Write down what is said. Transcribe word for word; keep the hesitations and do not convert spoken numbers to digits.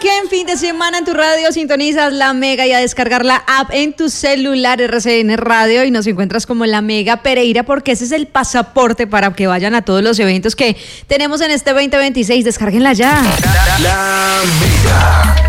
que en fin de semana en tu radio sintonizas La Mega y a descargar la app en tu celular R C N Radio y nos encuentras como La Mega Pereira, porque ese es el pasaporte para que vayan a todos los eventos que tenemos en este veinte veintiséis. Descárguenla ya. La Mega.